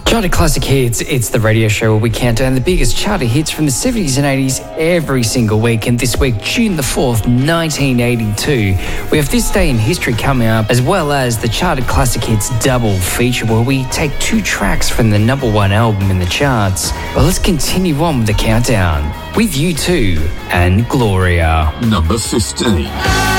Charted Classic Hits, it's the radio show where we count down the biggest charted hits from the 70s and 80s every single week. And this week, June the 4th, 1982, we have This Day in History coming up, as well as the Charted Classic Hits double feature where we take two tracks from the number one album in the charts. But let's continue on with the countdown with U2 and Gloria. Number 15.